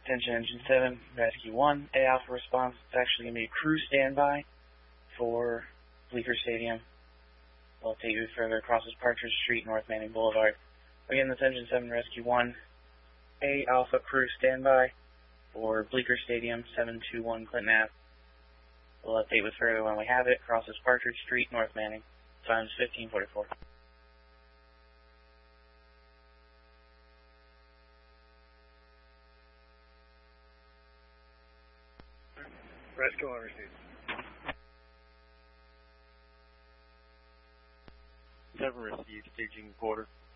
Attention Engine 7, Rescue 1, A Alpha response. It's actually going to be a crew standby for Bleecker Stadium. We'll update you further across Partridge Street, North Manning Boulevard. Again, this Engine 7, Rescue 1, A Alpha crew standby for Bleecker Stadium, 721 Clinton Ave. We'll update with further when we have it. Crosses Partridge Street, North Manning. Times 1544. Rescue 1 received. 7 received, staging quarter.